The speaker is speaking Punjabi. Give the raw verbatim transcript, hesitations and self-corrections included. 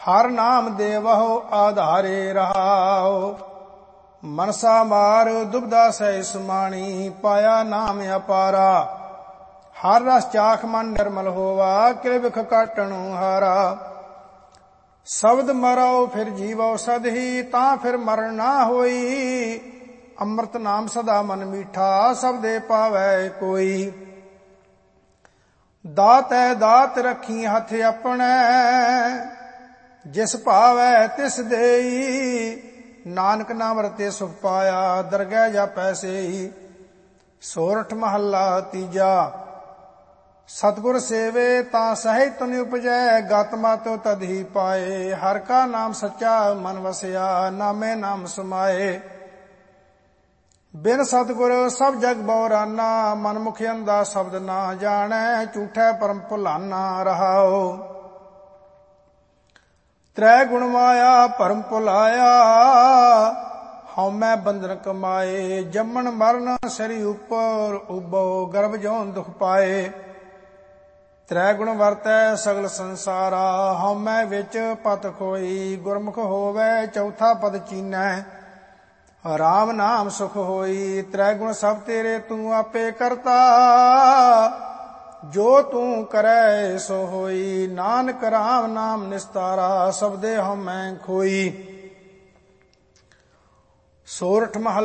ਹਰ ਨਾਮ ਦੇਵਹੁ ਆਧਾਰੇ ਰਹਾਉ। ਮਨਸਾ ਮਾਰ ਦੁਬਦਾ ਸਹਿ ਸਮਾਣੀ, ਪਾਇਆ ਨਾਮ ਅਪਾਰਾ। ਹਰ ਰਸ ਚਾਖ ਮਨ ਨਿਰਮਲ ਹੋਵਾ, ਕਿਲ ਬਿਖ ਕਾਟਣੁ ਹਾਰਾ। ਸ਼ਬਦ ਮਰਉ ਫਿਰ ਜੀਵਉ ਸਦਹੀ, ਤਾਂ ਫਿਰ ਮਰਨ ਨਾ ਹੋਈ। ਅੰਮ੍ਰਿਤ ਨਾਮ ਸਦਾ ਮਨ ਮੀਠਾ, ਸਬਦੇ ਪਾਵੈ ਕੋਈ। ਦਾਤੈ ਦਾਤ ਰੱਖੀ ਹੱਥ ਆਪਣੇ, ਜਿਸ ਭਾਵੈ ਤਿਸ ਦੇਈ। ਨਾਨਕ ਨਾਮ ਰਤੇ ਸੁਖ ਪਾਇਆ, ਦਰਗਹਿ ਜਾਪੈ ਸੇਈ। ਸੋਰਠ ਮਹੱਲਾ ਤੀਜਾ। ਸਤਿਗੁਰ ਸੇਵੇ ਤਾਂ ਸਹਿਜ ਤੁਨ ਉਪਜੈ, ਗਤ ਮਤਿ ਤਦ ਹੀ ਪਾਏ। ਹਰ ਕਾ ਨਾਮ ਸੱਚਾ ਮਨ ਵਸਿਆ, ਨਾਮੇ ਨਾਮ ਸਮਾਏ। ਬਿਨ ਸਤਿਗੁਰ ਸਭ ਜਗ ਬਉਰਾਨਾ, ਮਨ ਮੁਖ ਅੰਧਾ ਸ਼ਬਦ ਨਾ ਜਾਣੈ। ਝੂਠੈ ਪਰਮ ਭੁਲਾਨਾ ਰਹਾਉ। ਤ੍ਰੈ ਗੁਣ ਮਾਇਆ ਭਰਮ ਭੁਲਾਇਆ, ਹਉਮੈ ਬੰਧਨ ਕਮਾਏ। ਜੰਮਣ ਮਰਨ ਸਰੀ ਉਪਰ ਉਬੋ, ਗਰਭ ਜੋਨ ਦੁਖ ਪਾਏ। ਤ੍ਰੈ ਗੁਣ ਵਰਤੈ ਸਗਲ ਸੰਸਾਰਾ, ਹਉਮੈ ਵਿੱਚ ਪਤ ਖੋਈ। ਗੁਰਮੁਖ ਹੋਵੈ ਚੌਥਾ ਪਦ ਚੀਨੈ, ਰਾਮ ਨਾਮ ਸੁਖ ਹੋਈ। ਤ੍ਰੈ ਗੁਣ ਸਭ ਤੇਰੇ ਤੂੰ ਆਪੇ ਕਰਤਾ, ਜੋ ਤੂੰ ਕਰੈ ਸੋ ਹੋਈ। ਨਾਨਕ ਰਾਮ ਨਾਮ ਨਿਸਤਾਰਾ, ਸਬਦੇ ਹਉਮੈ ਖੋਈ। ਸੋਰਠ ਮਹੱਲਾ